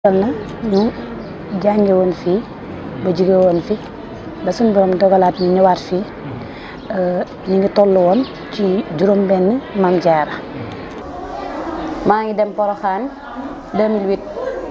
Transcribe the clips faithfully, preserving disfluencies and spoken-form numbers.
na ñu jànge woon fii ba jóge woon fi ba suñu borom dogalaat ñu ñëwaat fii ñu ngi toll woon ci juróom benn Maam Jaara. maa ngi dem Porokhane deux mille huit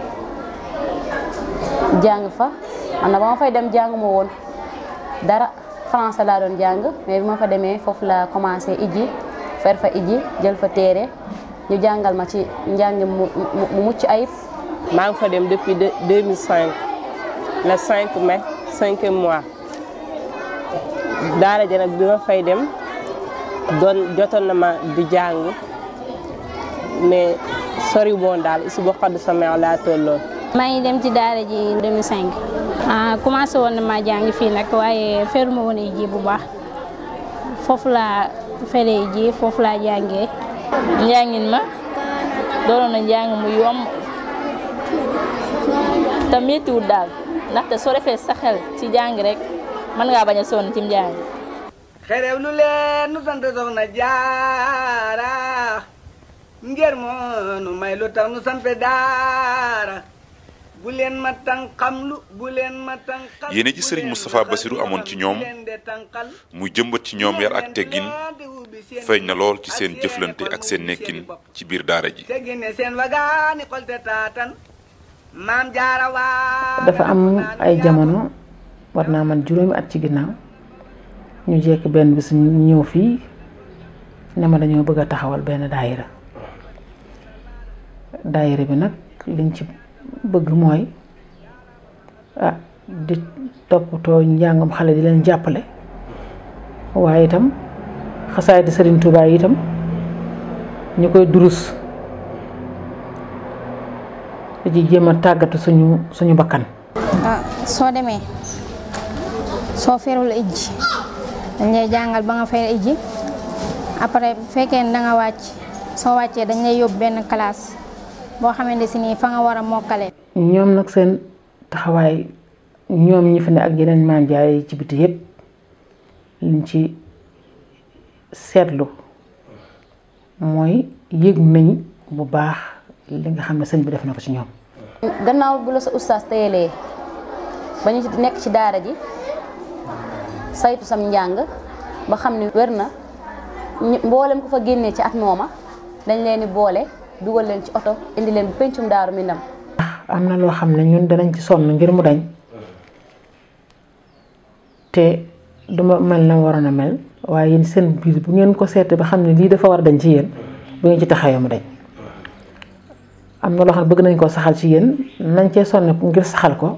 jàng fa man na ba ma fay dem jàng ma woon dara français laa doon jàng mais bi ma fa demee foofu la commencé ijji fer fa ijji jël fa téere ñu jàngal ma ci njàng mu mu mucc ayib. maa ngi fa dem depuis deux mille cinq le cinq mai cinquième mois daara ja nag bi ma fay dem doon jotoon na ma di jàng mais sori woon daal si boo xaddu sama laa tolloon. maa ngi dem ci daara ji deux mille cinq ah commencé woon na ma jàng fii nag waaye feruma woon ji bu baax foofu laa feree ji foofu laa jàngee. njàngin ma doonoon na njàng mu yomb te méttiwul daal ndaxte soo defee sa xel ci jàng rek mën ngaa bañ a sonn ci njàng. xerew lu leen nu sant Soxna Jaara ngir moo nu may lu tax nu sant daara bu leen ma tànqam lu bu leen ma tànqal. yéene ji Serigne Moustapha Bassirou amoon ci ñoom muy jëmbat ci ñoom yar ak teggin feeñ na lool ci seen jëflante ak seen nekkin ci biir daara ji. seen wagaani xolte taatan Maam Jaara waa dafa am ay jamono war naa man juróomi at ci ginnaaw ñu jekk benn bis ñu ñëw fii ne ma dañoo bëgg a taxawal benn daayira daayira bi nag liñ ci bëgg mooy ah di toppatoo njàngam xale di leen jàppale waaye itam xasaay di Sëriñ Tuubaa yi itam ñu koy durus di jéem a tàggatu suñu suñu bakkan. ah soo demee soo ferul ijji dañ lay jàngal ba nga fer ijji après bu fekkee ne da nga wàcc soo wàccee dañ lay yóbbu benn classe boo xamante si nii fa nga war a mokkale. ñoom nag seen taxawaay ñoom ñi fi ne ak yeneen maam Jaara yi ci biti yépp liñ ci seetlu mooy yëg nañ bu baax li nga xam ne sëñ bi def na ko ci ñoom. gannaaw bu la sa ustaas teyelee ba ñu nekk ci daara ji saytu sam njàng ba xam ne wér na mboolem ko fa génnee ci at mooma dañ leen di boole dugal leen ci oto indi leen bu pencum Daaru Minam. am na loo xam ne ñun danañ ci sonn ngir mu dañ te duma mel na waroon a mel waaye yéen seen biir bu ngeen ko seetee ba xam ne lii dafa war a dañ ci yéen bu ngeen ci taxawee mu dañ. am na loo xam ne bëgg nañ koo saxal ci yéen nañ cee sonn ngir saxal ko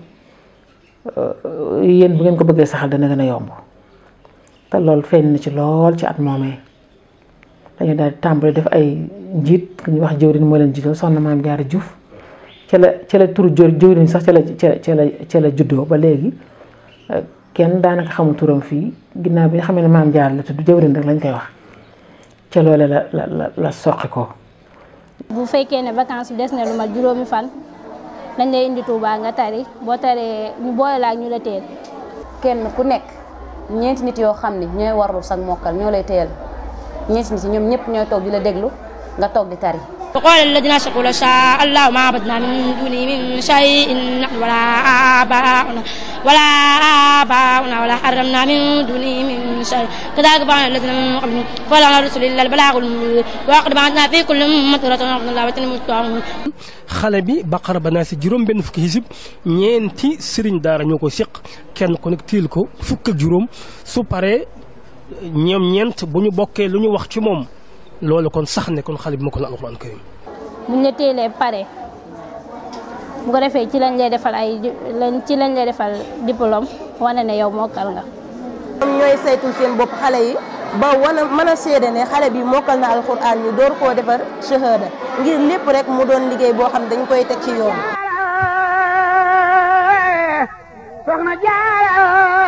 yéen bu ngeen ko bëggee saxal dana gën a yomb te loolu feeñ na ci lool ci at moomee dañu daal di tàmbali def ay njiit ku ñuy wax jëwriñ moo leen jiital soxna Maam Jaara Juuf ca la ca la turu jëwriñ sax ca la ca la ca la juddoo ba léegi kenn daanaka xamul turam fii ginnaaw bi nga xam ne Maam Jaara la tudd jëwriñ rek lañ koy wax ca loole la la la la soqi ko. bu fekkee ne vacances bi des na lu mat juróomi fan dañ lay indi Touba nga tari boo taree ñu boole la ak ñu la teel. kenn ku nekk ñeenti nit yoo xam ne ñooy warlu sag mokkal ñoo lay teel ñeenti nit ñoom ñëpp ñooy toog di la déglu nga toog di tari. وقال الذين أشركوا لو شاء الله ما عبدنا من دونه من شيء نحن ولا آباؤنا ولا آباؤنا ولا حرمنا من دونه من شيء كذلك فعل الذين من قبلهم فلا على الرسل إلا البلاغ المبين ولقد بعثنا في كل أمة رسولا أن اعبدوا الله واجتنبوا الطاغوت. xale bi Baqara ba naa si juróom benn fukki hisib ñeenti sëriñ daara ñoo ko seq kenn ku nekk tiil ko fukk ak juróom su paree ñoom ñeent bu ñu bokkee lu ñu wax ci moom. loolu kon sax ne kon xale bi moo ko la alxuraan karim buñ la teelee pare bu ko defee ci lañ lay defal ay ci lañ lay defal diplôme wane ne yow mokkal nga. ñoom ñooy saytul seen bopp xale yi ba wana mën a seede ne xale bi mokkal na alxuraan ñu door koo defar shahada ngir lépp rek mu doon liggéey boo xam dañ koy teg ci yoon. Soxna Jaara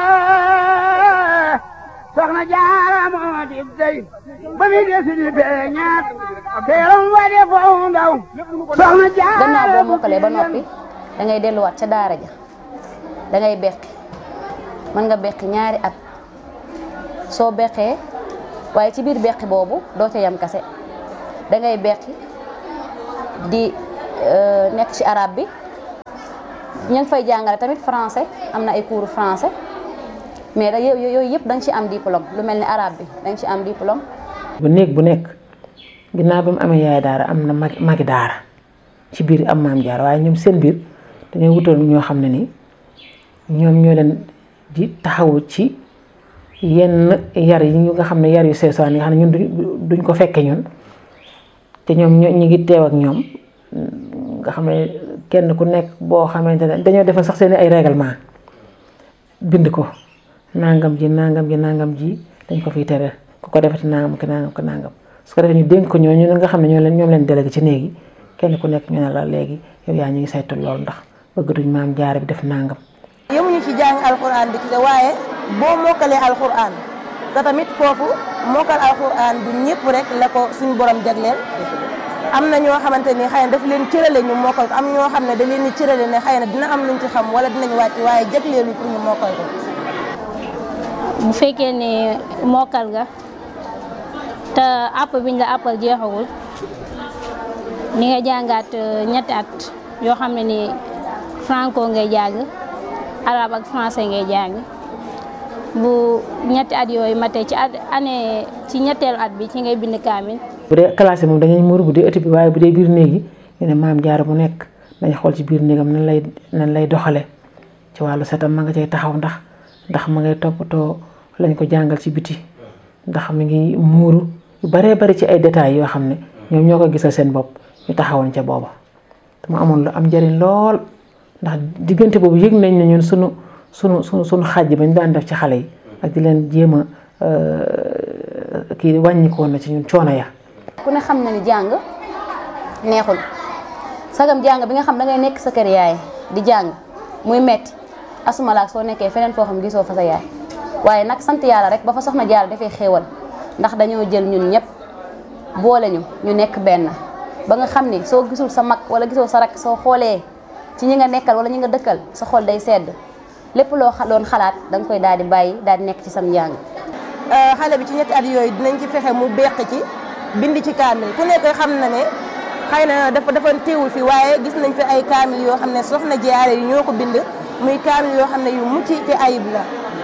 Soxna Jaara moo di dey ba muy desi di beñaat teeram wa de foofu ndaw Soxna Jaara. gannaaw boo mokkalee ba noppi da ngay delluwaat ca daara ja da ngay beqi mën nga beqi ñaari at soo beqee waaye ci biir beqi boobu doo ca yam kase da ngay beqi di nekk ci arab bi ña ngi fay jàngale tamit français am na ay cours français mais da yooyu yëpp da nga ci am diplôme lu mel ni arabe bi da nga ci am diplôme. bu néeg bu nekk ginnaaw bi mu amee yaay daara am na mag magi daara ci biir am maam jaar waaye ñoom seen biir dañoo wutal ñoo xam ne ni ñoom ñoo leen di taxawu ci yenn yar yi ñu nga xam ne yar yu seesaan yi nga xam ne ñun duñ ko fekke ñun te ñoom ñu ngi teew ak ñoom nga xam ne kenn ku nekk boo xamante ne dañoo defal sax seen ay règlement bind ko nangam ji nangam ji nangam ji dañ ko fiy tere ku ko defati nangam ki nangam ko nangam su ko defee ñu dénk ko ñooñu nga xam ne ñoo leen ñoom leen délégué ci néegi kenn ku nekk ñu ne la léegi yow yaa ñu ngi saytu loolu ndax bëgg duñ maam jaare bi def nangam. yemuñu ci jàng alxuraan bi ci waaye boo mokkalee alxuraan te tamit foofu mokkal alxuraan du ñëpp rek la ko suñu borom jagleel am na ñoo xamante ni xëy na daf leen cërale ñu mokkal ko am ñoo xam ne da leen di cërale ne xëy na dina am luñ ci xam wala dinañ wàcc waaye jagleelu pour ñu mokkal ko. bu fekkee ne mokkal nga te àpp biñ la àppal jeexagul ni nga jàngaat ñetti at yoo xam ne ni franco ngay jàng arabe ak français ngay jàng bu ñetti at yooyu matee ci at année ci ñetteelu at bi ci ngay bind kaamil. bu dee classe yi moom dañuy muur bu dee ëtt bi waaye bu dee biir néeg yi ñu ne maam jaara mu nekk dañ xool ci biir néegam nan lay nan lay doxale ci wàllu setam ma nga cay taxaw ndax ndax ma ngay toppatoo lañ ko jàngal ci biti ndax mi ngi muuru yu baree bari ci ay détails yoo xam ne ñoom ñoo ko gisal seen bopp ñu taxawoon ca booba te mu amoon lu am njëriñ lool ndax diggante boobu yëg nañ ne ñun sunu sunu sunu sunu xàjj bañ daan def ci xale yi ak di leen jéem a kii wàññikoon na ci ñun coono ya. ku ne xam na ni jàng neexul sagam jàng bi nga xam da ngay nekk sa kër yaay di jàng muy metti asumalaak soo nekkee feneen foo xam gisoo fa sa yaay waaye nag sant yàlla rek ba fa soxna Jaara dafay xéewal ndax dañoo jël ñun ñëpp boole ñu ñu nekk benn ba nga xam ni soo gisul sa mag wala gisoo sa rak soo xoolee ci ñi nga nekkal wala ñi nga dëkkal sa xol day sedd lépp loo doon xalaat da nga koy daal di bàyyi daal di nekk ci sam njàng. xale bi ci ñetti at yooyu dinañ ci fexe mu beq ci bind ci kaamil ku nekk xam na ne xëy na dafa dafa teewul fi waaye gis nañ fi ay kaamil yoo xam ne soxna Jaara yi ñoo ko bind muy kaamil yoo xam ne yu mucc ci ayib la.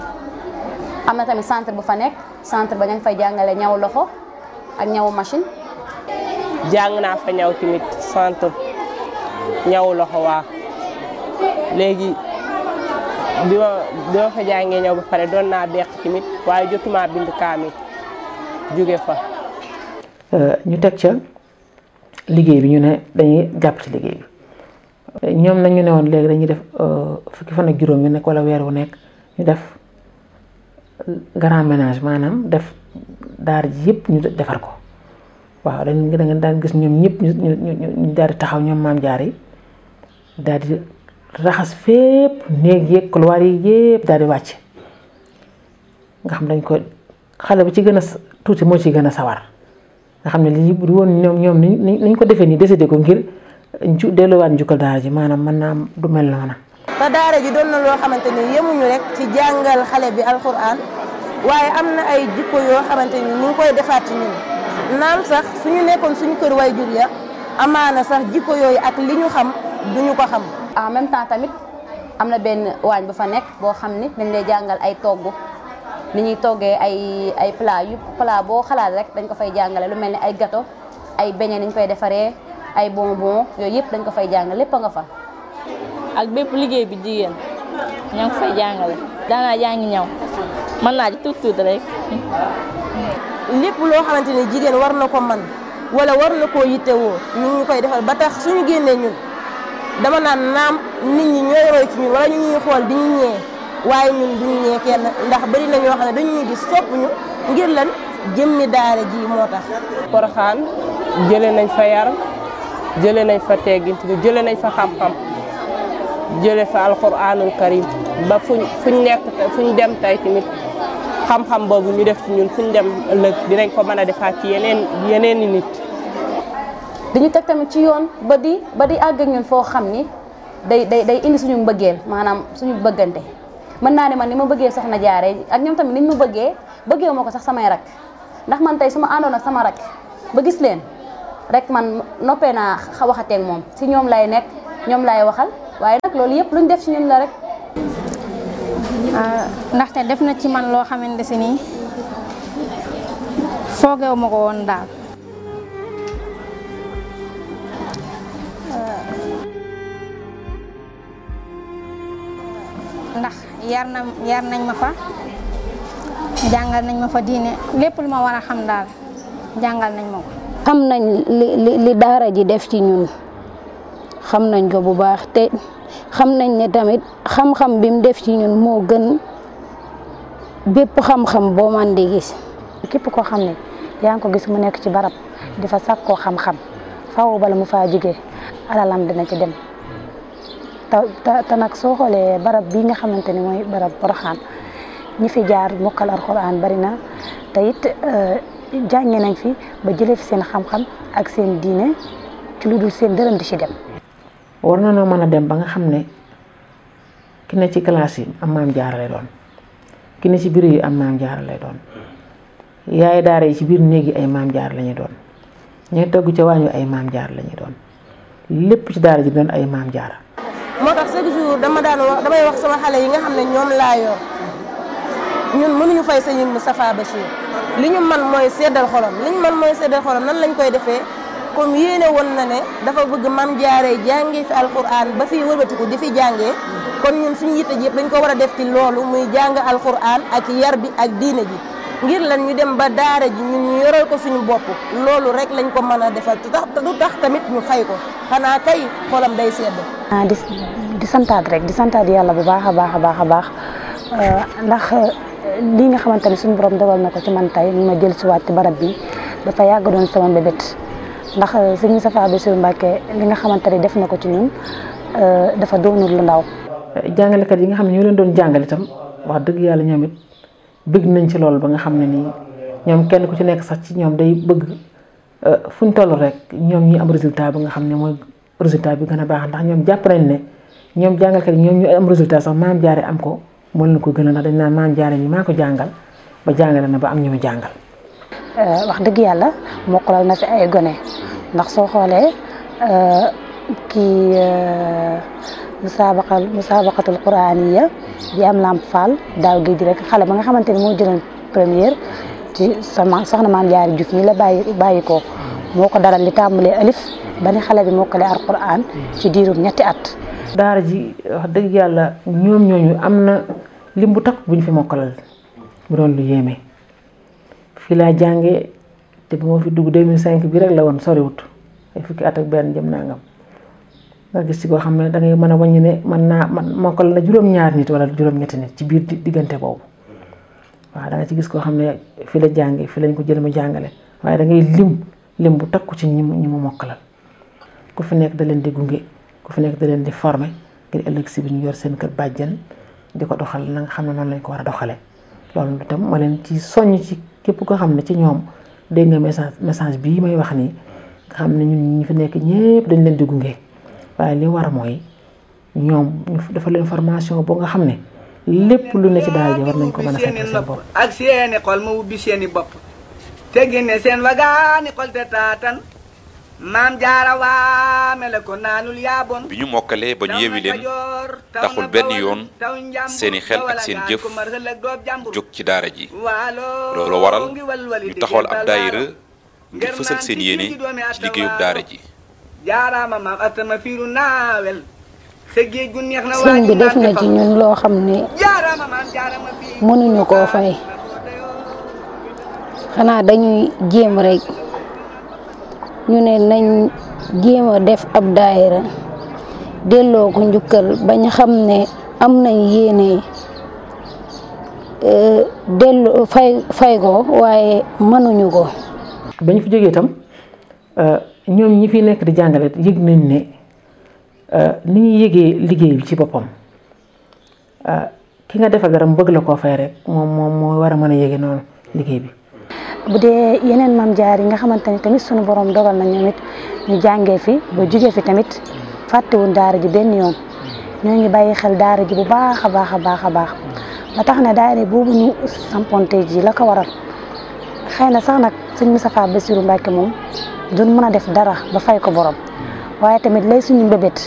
am na tamit centre bu fa nekk centre ba nga fay jàngale ñaw loxo ak ñawu machine. jàng naa fa ñaw tamit centre ñaw loxo waa léegi bi ma bi ma fa jàngee ñaw ba pare doon naa beq tamit waaye jotuma bind kaamil jóge fa. ñu teg ca liggéey bi ñu ne dañuy jàpp ci liggéey bi ñoom nag ñu ne woon léegi dañuy def fukki fan ak juróom yu nekk wala weer wu nekk ñu def grand ménage maanaam def daar ji yëpp ñu defar ko waaw dañ da nga daan gis ñoom ñëpp ñu ñu ñu daal di taxaw ñoom maam jaar yi daal di raxas fépp néeg yeeg couloir yi yëpp daal di wàcc nga xam dañ ko xale bu ci gën a tuuti moo ci gën a sawar nga xam ne lii bu woon ñoom ñoom ni niñ ko defee nii décidé ko ngir ju delluwaat njukkal daara ji maanaam mën naa du mel noona. te daara ji doon na loo xamante ni yemuñu rek ci jàngal xale bi alxuraan waaye am na ay jikko yoo xamante ni ñu ngi koy defaat ci ñun naam sax suñu nekkoon suñu kër way jur ya amaana sax jikko yooyu ak li ñu xam duñu ko xam. en même temps tamit am na benn waañ bu fa nekk boo xam ni dañ lay jàngal ay togg ni ñuy toggee ay ay plat yu plat boo xalaat rek dañ ko fay jàngale lu mel ni ay gâteau ay beignet ni ñu koy defaree ay bonbon yooyu yëpp dañ ko fay jàngale lépp a nga fa. ak bépp liggéey bi jigéen ñoo ngi fay jàngale daanaa jàngi ñaw mën naa ci tuut tuut rek. lépp loo xamante ni jigéen war na ko man wala war na koo yittewoo ñu ngi koy defal ba tax suñu génnee ñun dama naan naam nit ñi ñooy roy ci ñun wala ñu ñuy xool di ñu ñee waaye ñun duñu ñee kenn ndax bari na ñoo xam ne dañuy gis sopp ñu ngir lan jëmmi daara ji moo tax. Porokhane jëlee nañ fa yar jëlee nañ fa teggin jëlee nañ fa xam-xam jëlee fa alxuraanul karim ba fuñ fuñ nekk fuñ dem tey tamit xam-xam boobu ñu def ci ñun fuñ dem ëllëg dinañ ko mën a defaat ci yeneen yeneen i nit. dañu teg tamit ci yoon ba di ba di àgg ak ñun foo xam ni day day day indi suñu mbëggeel maanaam suñu bëggante mën naa ne man ni ma bëggee soxna Jaara ak ñoom tamit niñ ma bëggee bëggee moo ko sax samay rak ndax man tey su ma àndoon ak sama rak ba gis leen rek man noppee naa waxateeg moom si ñoom lay nekk ñoom lay waxal waaye nag loolu yëpp luñ def ci ñun la rek. ndaxte def na ci man loo xamante si nii foogeewu ma ko woon daal. ndax yar na yar nañ ma fa jàngal nañ ma fa diine lépp lu ma war a xam daal jàngal nañ ma ko. xam nañ li li li daara ji def ci ñun xam nañ ko bu baax te xam nañ ne tamit xam-xam bi mu def ci ñun moo gën bépp xam-xam boo man di gis. képp koo xam ne yaa ngi ko gis mu nekk ci barab di fa sàkkoo xam-xam faaw bala mu faa jógee alalam dina ci dem. te te nag soo xoolee barab bii nga xamante ni mooy barab Porokhane ñi fi jaar mokkal alxuraan bari na te it jànge nañ fi ba jëlee fi seen xam-xam ak seen diine ci lu dul seen dërëm di ci dem. war na noo mën a dem ba nga xam ne ki ne ci classe yi am maam jaara lay doon ki ne ci biir yi am maam jaara lay doon yaay daara yi ci biir néeg yi ay maam jaara la ñuy doon ñooy togg ca waañu ay maam jaara la ñuy doon lépp ci daara ji doon ay maam jaara. moo tax chaque jour dama daan wax damay wax sama xale yi nga xam ne ñoom laa yor ñun mënuñu fay Sëñ Moustapha Bachir li ñu man mooy seddal xolam li ñu man mooy seddal xolam nan lañ koy defee comme yéene woon na ne dafa bëgg mam jaaree jàngee fi alquran ba fii wëlbatiku di fi jàngee kon ñun suñu yitte ji yëpp dañ ko war a def ci loolu muy jàng alquran ak yar bi ak diine ji ngir lan ñu dem ba daara ji ñun ñu yoral ko suñu bopp loolu rek lañ ko mën a defal te tax du tax tamit ñu fay ko xanaa kay xolam day sedd. ah di di santaat rek di santaat yàlla bu baax a baax a baax a baax ndax lii nga xamante ne suñu borom dogal na ko ci man tey ñu ma jël si waat ci barab bi dafa yàgg doon sama mbébét ndax sëñ Moustapha Bassirou Mbacké li nga xamante ne def na ko ci ñun dafa doonul lu ndaw. jàngalekat yi nga xam ne ñoo leen doon jàngal itam wax dëgg yàlla ñoom it bëgg nañ ci loolu ba nga xam ne nii ñoom kenn ku ci nekk sax ci ñoom day bëgg fu ñu toll rek ñoom ñi am résultat bi nga xam ne mooy résultat bi gën a baax ndax ñoom jàpp nañ ne ñoom jàngalkat yi ñoom ñu am résultat sax maam jaare am ko moo leen ko gën a ndax dañ naan maam jaare ñi maa ko jàngal ba jàngale na ba am ñu mu jàngal. wax dëgg yàlla mokkalal na fi ay gone ndax soo xoolee kii musaabaqal musaabaqatul quraaniya bi am Lamp Fall daaw géej rek xale ba nga xamante ni moo jëloon première ci sama soxna maam jaare Juuf mi la bàyyi bàyyi ko moo ko daral li tàmbalee alif ba ni xale bi mokkale alquran ci diirum ñetti at. daara ji wax dëgg yàlla ñoom ñooñu am na lim bu takk bu ñu fi mokkalal bu doon lu yéeme fii laa jàngee te bu ma fi dugg deux mille cinq bi rek la woon soriwut ay fukki at ak benn jëm nangam nga gis ci koo xam ne da ngay mën a wàññi ne mën naa man mokkal na juróom-ñaari nit wala juróom-ñetti nit ci biir diggante boobu waaw da nga ci gis koo xam ne fi la jàngee fi lañ ko jël mu jàngale waaye da ngay lim lim bu takku ci ñi mu ñi mu mokkalal ku fi nekk da leen di gunge ku fi nekk da leen di former ngir ëllëg si bi ñu yor seen kër bàjjen di ko doxal na nga xam ne noonu lañ ko war a doxalee loolu itam ma leen ci soññ ci képp koo xam ne ci ñoom dégg nga message message bii may wax nii nga xam ne ñun ñi fi nekk ñëpp dañ leen di gunge waaye li war mooy ñoom ñu dafa leen formation boo nga xam ne lépp lu ne ci daal ji war nañ ko mën a fekk seen bopp. ak seeni xol ma ubbi seeni bopp te génne seen wagaani xol te taatan maam jaara waame la ko naanul yaaboon. bi ñu mokkalee ba ñu yewi leen taxul benn yoon seeni xel ak seen jëf jóg ci daara ji loolu waral ñu taxawal ab daayira ngir fësal seen yéene ci liggéeyub daara ji. jaaraama maam atama fiiru naawel sa géej gu neex na sëñ bi def na ci ñun loo xam ne mënuñu koo fay xanaa dañuy jéem rek ñu ne nañ jéem a def ab daayira delloo ko njukkal bañ xam ne am nañ yéene delloo fay fay ko waaye mënuñu ko. bañ fi jógee itam ñoom ñi fi nekk di jàngale yëg nañ ne ni ñuy yëgee liggéey bi ci boppam ki nga defal dara mu bëgg la koo fay rek moom moom moo war a mën a yëge noonu liggéey bi. bu dee yeneen maam jaar yi nga xamante ni tamit sunu borom dogal na ñoom it ñu jàngee fi ba jugee fi tamit fàttewuñ daara ji benn yoon ñoo ngi bàyyi xel daara ji bu baax a baax a baax a baax ba tax na daara boobu ñu samponte ji la ko waral xëy na sax nag sëñ Moustapha Bassirou Mbacké moom duñ mën a def dara ba fay ko borom waaye tamit lay suñu mbébét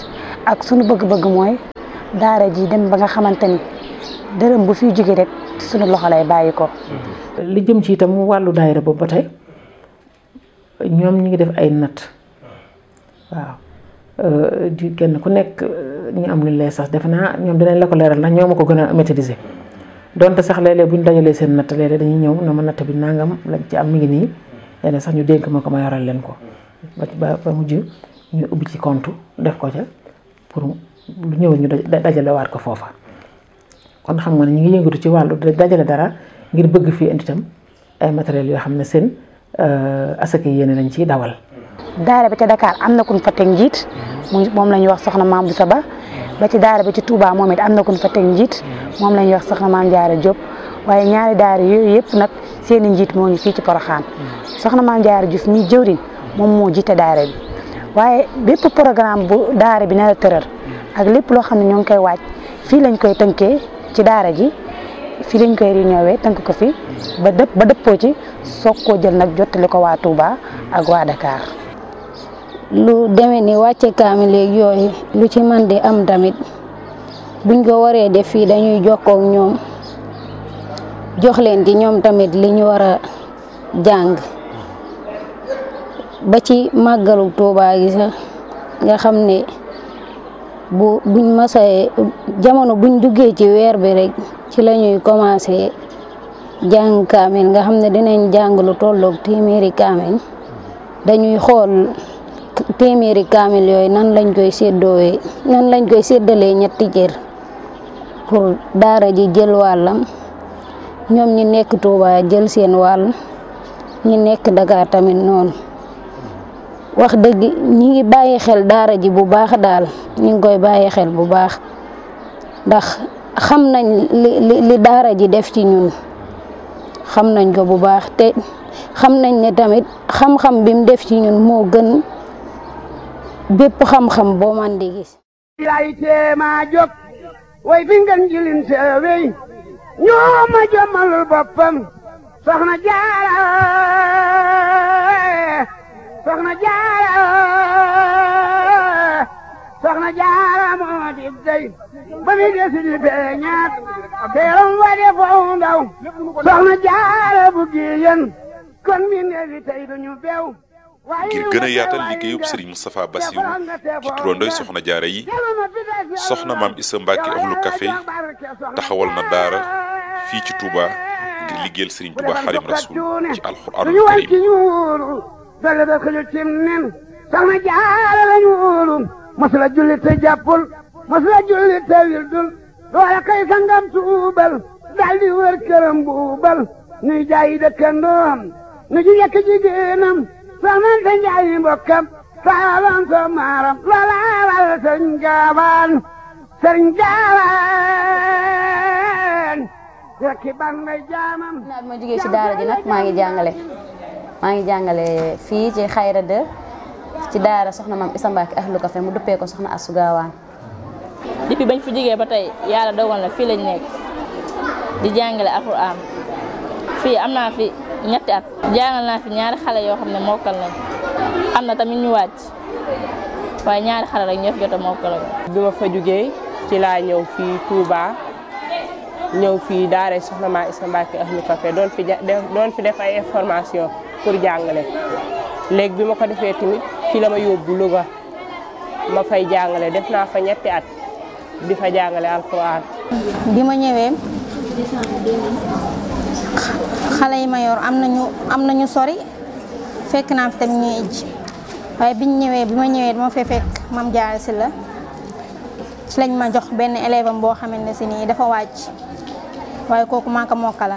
ak sunu bëgg-bëgg mooy daara ji dem ba nga xamante ni dërëm bu fiy jóge rek sunu loxo lay bàyyi ko. li jëm ci itam wàllu daayira boobu ba tey ñoom ñi ngi def ay natt waaw di kenn ku nekk ñu am lu lay sax defe naa ñoom dinañ la ko leeral ndax ñoo ma ko gën a maîtriser donte sax léeg-léeg bu ñu dajalee seen natt léeg-léeg dañuy ñëw na ma natt bi nangam lañ ci am mi ngi nii léeg sax ñu dénk ma ko ma yoral leen ko ba ba mujj ñu ubbi ci compte def ko ca pour lu ñëw ñu dajale waat ko foofa kon xam nga ne ñu ngi yëngatu ci wàllu dajale dara ngir bëgg fii indi itam ay matériels yoo xam ne seen asaka yéene lañ ciy dawal. daara bi ca Dakar am na ku ñu fa teg njiit moom la ñuy wax soxna Maam Boussa Ba ba ci daara bi ci Touba moom it am na ku ñu fa teg njiit moom la ñuy wax soxna Maam Jaara Diop waaye ñaari daara yooyu yëpp nag seen i njiit moo ngi fii ci Porokhane soxna Maam Jaara Diouf mi jëwriñ moom moo jiite daara bi waaye bépp programme bu daara bi na la tëral ak lépp loo xam ne ñoo ngi koy waaj fii lañ koy tënkee ci daara ji fii lañ koy réunion tënk ko fi ba dëpp ba dëppoo ci soog koo jël nag jottali ko waa Touba ak waa Dakar. lu demee ni wàcce kaamil léegi yooyu lu ci man di am tamit buñ ko waree def fii dañuy jokkoo ak ñoom jox leen ci ñoom tamit li ñu war a jàng ba ci màggalu Touba gi sax nga xam ne bu buñ masee jamono buñ duggee ci weer bi rek ci la ñuy commencé jàng kaamil nga xam ne dinañ jàng lu tolloog téeméeri kaamil dañuy xool téeméeri kaamil yooyu nan lañ koy séddoowee nan lañ koy séddalee ñetti cër pour daara ji jël wàllam ñoom ñi nekk Touba jël seen wàll ñi nekk Dakar tamit noonu wax dëgg ñi ngi bàyyi xel daara ji bu baax daal ñi ngi koy bàyyi xel bu baax ndax xam nañ li li daara ji def ci ñun xam nañ ko bu baax te xam nañ ne tamit xam-xam bi mu def ci ñun moo gën bépp xam-xam boo man di gis. lay teema jóg way fi ngeen jilin seewey ñoo ma jommalul boppam soxna Jaara soxna Jaara soxna Jaara moo di dey ba mi desi di feeñaat teeram wa de foo ndaw soxna Jaara bu giyen kon mi neefi tey duñu beew ngir gën a yaatal liggéeyub Serigne Moustapha Bassirou ci turandoy soxna jaara yi soxna maam Issa Mbacke ahlu café taxawal na daara fii ci Touba ngir liggéeyal Serigne Touba Xaadimu Rasuul ci alxuraanul karim dale da xëju cim nen soxna jaara lañu wóolu masula julli te jàppul masula julli te wildul loola kay sangam tuubal daldi wër këram buubal nuy jaayi dëkkandoom nu ji yekk jigéenam soxna te njaayi mbokkam saalan so maaram loola wal sëriñ gaawaan sëriñ gaawaan rekki ban may jaamam naa bi ma jógee ci daara ji nag maa ngi jàngale maa ngi jàngale fii ci Xayra de ci daara soxna maam Issa Mbacke ahlu café mu duppee ko soxna Astou Gawane. depuis bañ fi jógee ba tey yàlla dogal na fii lañ nekk di jàngale alxuraan fii am naa fi ñetti at jàngal naa fi ñaari xale yoo xam ne mokkal nañ am na tamit ñu wàcc waaye ñaari xale rek ñoo fi jot a mokkal. bi ma fa jógee ci laa ñëw fii Touba ñëw fii daara soxna maam Issa Mbacke ahlu café doon fi doon fi def ay information pour jàngale léegi bi ma ko defee tamit fi la ma yóbbu Louga ma fay jàngale def naa fa ñetti at di fa jàngale alxuraan. bi ma ñëwee xale yi ma yor am nañu am nañu sori fekk naa fi tamit ñuy ij waaye biñ ñëwee bi ma ñëwee dama fee fekk mam Jaara si la ci lañ ma jox benn élève am boo xamante ne si nii dafa wàcc waaye kooku maa ko mokkala.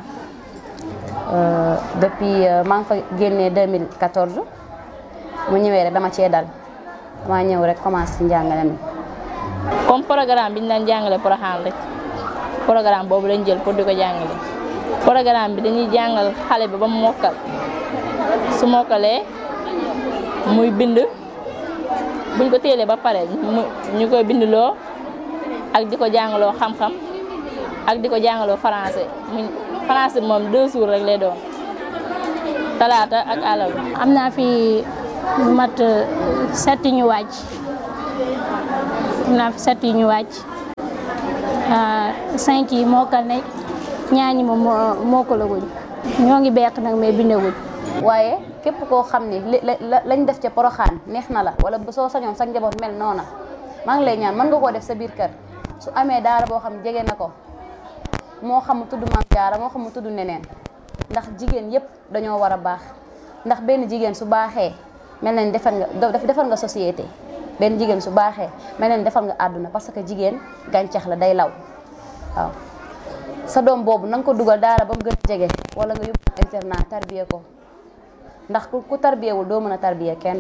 depuis maa ngi fa génnee deux mille quatorze mu ñëwee rek dama cee dal dama ñëw rek commencé ci njàngale mi. comme programme bi ñu daan jàngale Porokhane rek programme boobu lañ jël pour di ko jàngale programme bi dañuy jàngal xale bi ba mu mokkal su mokkalee muy bind buñ ko téelee ba pare ñu koy bindloo ak di ko jàngaloo xam-xam ak di ko jàngaloo français mu français moom deux jours rek lay doon talaata ak àllarba. am naa fi mat setti ñu wàcc am naa fi sept yu ñu wàcc cinq yi mokkal nañ ñaar ñi moom mokkalaguñ ñoo ngi beq nag mais bindaguñ. waaye képp koo xam ni li lañ def ca Poroxaan neex na la wala soo sañoon sa njaboot mel noona maa ngi lay ñaan mën nga koo def sa biir kër su amee daara boo xam ne jege na ko moo xam mu tudd Maam Jaara moo xam mu tudd neneen ndax jigéen yépp dañoo war a baax ndax benn jigéen su baaxee mel na ni defar nga defar nga société benn jigéen su baaxee mel na ni defar nga àdduna parce que jigéen gàncax la day law waaw sa doom boobu na nga ko dugal daara ba mu gën a jege wala nga yóbbu internat tarbiye ko ndax ku tarbiyewul doo mën a tarbiye kenn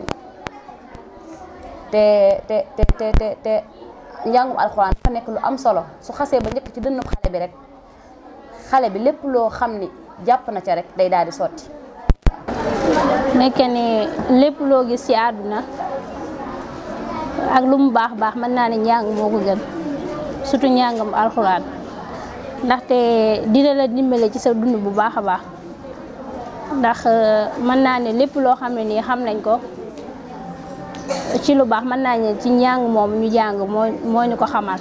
te te te te te te njàngum alxuraan dafa nekk lu am solo su xasee ba njëkk ci dënnu xale bi rek xale bi lépp loo xam ni jàpp na ca rek day daal di sotti. nekk ni lépp loo gis ci àdduna ak lu mu baax baax mën naa ne njàng moo ko gën surtout njàngam alxuraan ndaxte dina la dimbale ci sa dund bu baax a baax ndax mën naa ne lépp loo xam ne nii xam nañ ko ci lu baax mën naa ne ci njàng moom ñu jàng moo moo ñu ko xamal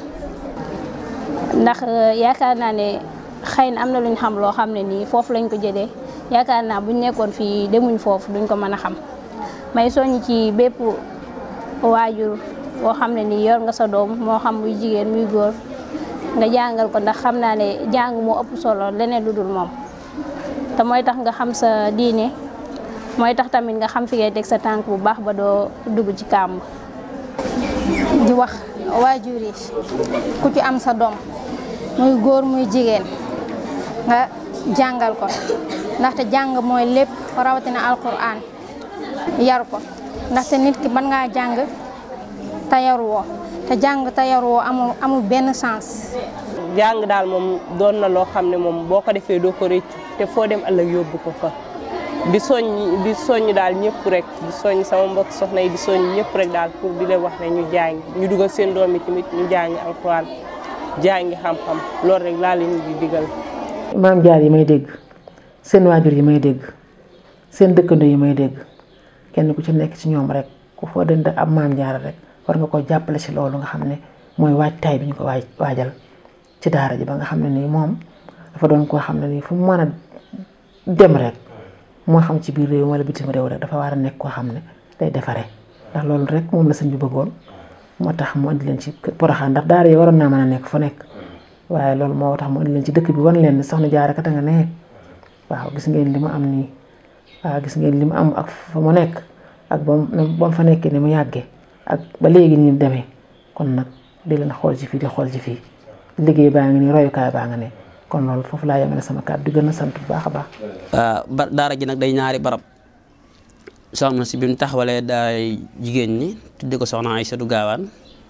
ndax yaakaar naa ne xëy na am na lu ñu xam loo xam ne nii foofu lañ ko jëlee yaakaar naa buñ nekkoon fii demuñ foofu duñ ko mën a xam may soññ ci bépp waajur boo xam ne nii yor nga sa doom moo xam muy jigéen muy góor nga jàngal ko ndax xam naa ne jàng moo ëpp solo leneen lu dul moom te mooy tax nga xam sa diine mooy tax tamit nga xam fi ngay teg sa tànk bu baax ba doo dugg ci kàmb. di wax waajur yi ku ci am sa doom muy góor muy jigéen nga jàngal ko ndaxte jàng mooy lépp rawatina alquran yar ko ndaxte nit ki mën ngaa jàng te yaruwoo te jàng te yaruwoo amul amul benn sens. jàng daal moom doon na loo xam ne moom boo ko defee doo ko rëccu te foo dem ëllëg yóbbu ko fa di soññ di soññ daal ñëpp rek di soññ sama mbokk soxna yi di soññ ñëpp rek daal pour di leen wax ne ñu jàng ñu dugal seen doom yi tamit ñu jàngi alxuraan jàngi xam-xam loolu rek laa leen di digal. maam jaar yi may dégg seen waajur yi may dégg seen dëkkandoo yi may dégg kenn ku ci nekk ci ñoom rek ku foo dënd ab maam jaar rek war nga ko jàppale ci loolu nga xam ne mooy waajtaay bi ñu ko waaj waajal ci daara ji ba nga xam ne nii moom dafa doon koo xam ne nii fu mu mën a dem rek moo xam ci biir réew wala bitim réew rek dafa war a nekk koo xam ne day defaree ndax loolu rek moom la sëñ bi bëggoon moo tax mu andi leen ci Poroxaan ndax daara yi waroon naa mën a nekk fu nekk waaye loolu moo tax mu andi leen ci dëkk bi wan leen soxna Jaara kat nga ne waaw gis ngeen li mu am nii waaw gis ngeen li mu am ak fa mu nekk ak ba mu fa nekkee ni mu yàggee ak ba léegi ni mu demee kon nag di leen xool ci fii di xool ci fii liggéey baa ngi nii royukaay baa nga ne kon loolu foofu laa yemale sama kàddu di gën a sant bu baax a baax. ba daara ji nag day ñaari barab soxna si bi mu taxawalee daay jigéen ñi tudde ko soxna Aysatu Gaawaan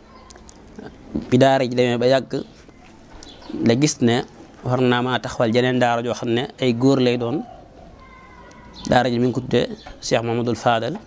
bi daara ji demee ba yàgg la gis ne war naa maa taxawal jeneen daara joo xam ne ay góor lay doon daara ji mi ngi ko tuddee Cheikh Mamadou Fadal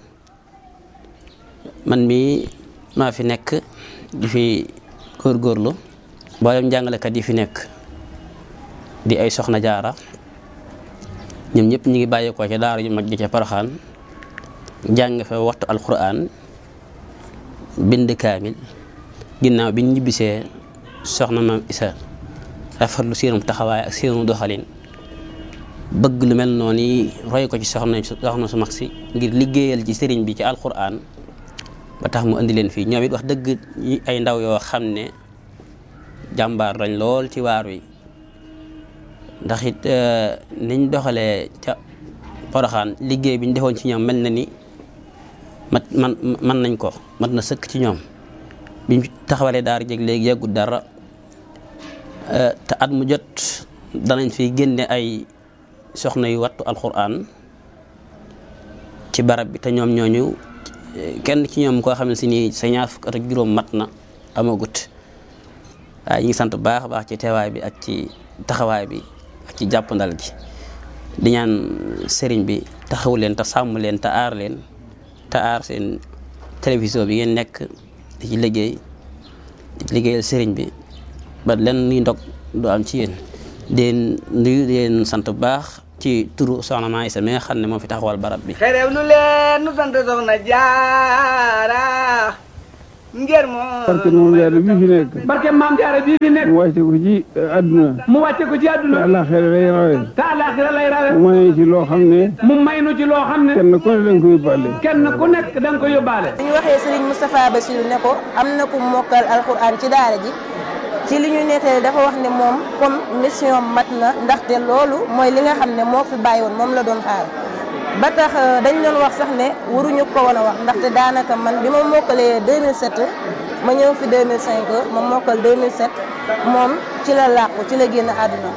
man mii maa fi nekk di fi góorgóorlu mboolem jàngalekat yi fi nekk di ay soxna jaara ñoom ñëpp ñu ngi bàyyeekoo ca daara ju mag ji ca Poroxaan jàng fa waxtu alquran bind kaamil ginnaaw bi ñu ñibbisee soxna maam Isa rafetlu seenum taxawaay ak seenu doxalin bëgg lu mel noonu yi roy ko ci soxna soxna su mag si ngir liggéeyal ci sëriñ bi ci alquran ba tax mu indi leen fii ñoom it wax dëgg ay ndaw yoo xam ne jàmbaar lañ lool ci waar wi ndax it niñ doxalee ca Poroxaan liggéey bi ñu defoon ci ñoom mel na ni mat man man nañ ko mat na sëkk ci ñoom biñ taxawalee daara jeg léegi yeggut dara te at mu jot danañ fi génne ay soxna yu wattu alxuraan ci barab bi te ñoom ñooñu kenn ci ñoom koo xam ne si nii sa ñaar fukk at ak juróom mat na amagut waaye ñu ngi sant baax a baax ci teewaay bi ak ci taxawaay bi ak ci jàppandal gi di ñaan sëriñ bi taxaw leen te sàmm leen te aar leen te aar seen télévision bi ngeen nekk di ci liggéey di ci liggéeyal sëriñ bi ba len nuy ndog du am ci yéen deen nuyu leen sant bu baax ci turu soxna Maam Isa mi nga xam ne moo fi taxawal barab bi xerew lu leen nu sant soxna Jaara ngir moo barke moom jaara bii fi nekk barke maam jaara bii fi nekk mu wàcce ko ci àdduna mu wàcce ko ci àdduna te àllaaxira lay rawe te àllaaxira lay rawe mu may ci loo xam ne mu may nu ci loo xam ne kenn ku ne da nga ko yóbbaale kenn ku nekk da nga ko yóbbaale bu ñu waxee Serigne Moustapha Bassirou ne ko am na ku mokkal alxuraan ci daara ji ci li ñu nettali dafa wax ne moom comme mission mat na ndaxte loolu mooy li nga xam ne moo fi bàyyi woon moom la doon xaar ba tax dañ doon wax sax ne waruñu ko woon a wax ndaxte daanaka man bi ma mokkalee deux mille sept ma ñëw fi deux mille cinq ma mokkal deux mille sept moom ci la làqu ci la génn àdduna.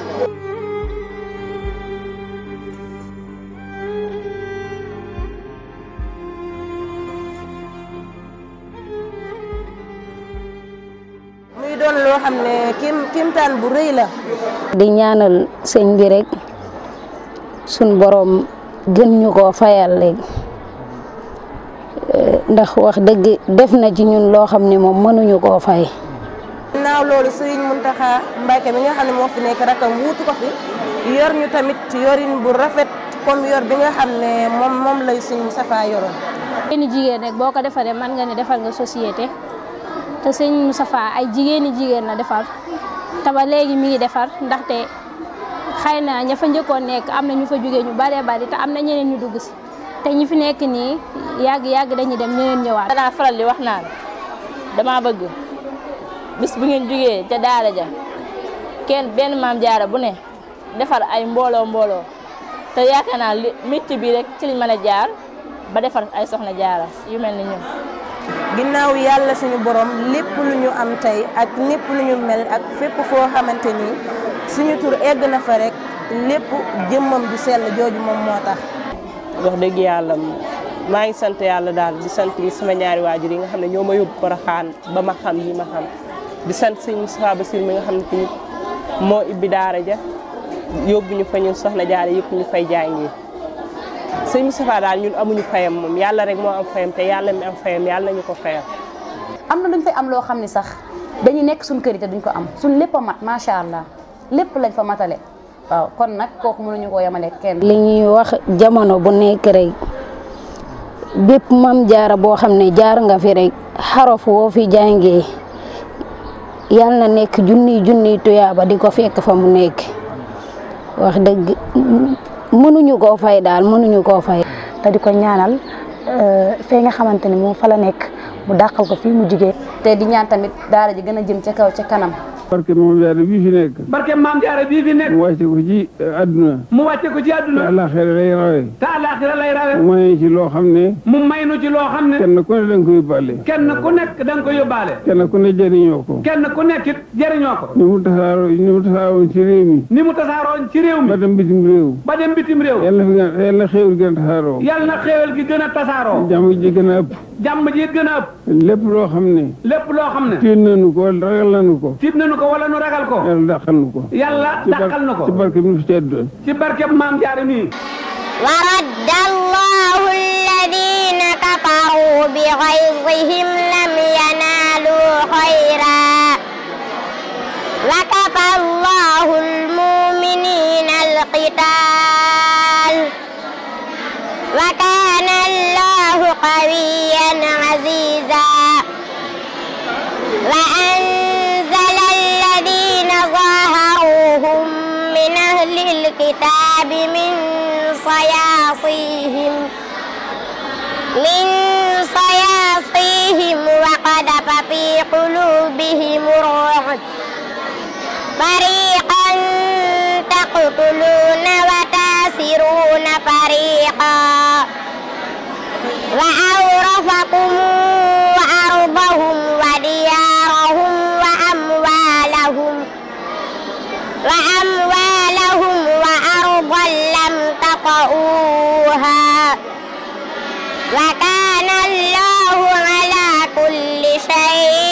muy doon loo xam ne kim kimtaan bu rëy la. di ñaanal sëñ bi rek suñ borom gën ñu koo fayal léegi ndax wax dëgg def na ci ñun loo xam ne moom mënuñu koo fay. ginnaaw loolu Serigne Mountakha Mbacké mi nga xam ne moo fi nekk rakam wuutu ko fi yor ñu tamit yorin bu rafet comme yor bi nga xam ne moom moom lay Serigne Moustapha yoroon. jigéeni jigéen rek boo ko defaree mën nga ne defal nga société te Serigne Moustapha ay jigéeni jigéen la defar te ba léegi mi ngi defar ndaxte xëy na ña fa njëkkoon nekk am na ñu fa jógee ñu baree bari te am na ñeneen ñu dugg si te ñi fi nekk nii yàgg yàgg dañuy dem ñeneen ñëwaat. danaa faral di wax naan dama bëgg bis bu ngeen jógee ca daara ja kenn benn maam jaara bu ne defar ay mbooloo mbooloo te yaakaar naa li métier bi rek ci liñ mën a jaar ba defar ay soxna jaara yu mel ni ñun. ginnaaw yàlla suñu borom lépp lu ñu am tey ak lépp lu ñu mel ak fépp foo xamante ni suñu tur egg na fa rek lépp jëmmam ju sell jooju moom moo tax. wax dëgg yàlla maa ngi sant yàlla daal di sant sama ñaari waajur yi nga xam ne ñoo ma yóbbu Porokhane ba ma xam yi ma xam di sant sëñ Moustapha Bassirou mi nga xam ne tamit moo ibbi daara ja yóbbu ñu fa ñun soxna jaara yëpp ñu fay jàngi sëñ Moustapha daal ñun amuñu fayam moom yàlla rek moo am fayam te yàlla mi am fayam yàlla nañu ko fayam. am na luñ fay am loo xam ne sax dañuy nekk suñ kër yi te duñ ko am suñ lépp a mat macha allah lépp lañ fa matale waaw kon nag kooku mënuñu koo yemale kenn. li ñuy wax jamono bu nekk rek bépp mam jaara boo xam ne jaar nga fi rek xarof woo fi jàngee yal na nekk junniy junniy tuyaaba di ko fekk fa mu nekk wax dëgg mënuñu koo fay daal mënuñu koo fay. te di ko ñaanal fee nga xamante ni moom fa la nekk mu dàqal ko fii mu jigee te di ñaan tamit daara ji gën a jëm ca kaw ca kanam. barke moom jaara bii fi nekk barke maam jaara bii fi nekk mu wàcce ko ci àdduna mu wàcce ko ci àdduna te àllaaxira lay rawe te àllaaxira lay rawe mu may ci loo xam ne mu may nu ci loo xam ne kenn ku ne da nga ko yóbbaale kenn ku nekk da nga ko yóbbaale kenn ku ne jëriñoo ko kenn ku nekk it jëriñoo ko ni mu tasaaroo ni mu tasaaroon ci réew mi ni mu tasaaroon ci réew mi ba dem bitim réew ba dem bitim réew yàlla fi gën yàlla xéewal gën a tasaaroo yàlla na xéewal gi gën a tasaaroo jàmm ji gën a ëpp jàmm ji gën a ëpp lépp loo xam ne lépp loo xam ne tiit nañu ko wala ragal nañu ko tiit nañu ko wala nu ragal ko yàlla dàqal nu ko yàlla dàqal nu ko ci barke bi fi teddoon ci barke maam jaara nii ورد الله الذين كفروا بغيظهم لم ينالوا خيرا وكفى الله المؤمنين القتال وكان الله قويا عزيزا وأنزل الذين ظاهروهم من أهل الكتاب من صياصيهم من صياصيهم وقذف في قلوبهم الرعب فريقا تقتلون وتاسرون فريقا وأورثكم أرضهم وديارهم وأموالهم وأموالهم وأرضا لم تطئوها وكان الله على كل شيء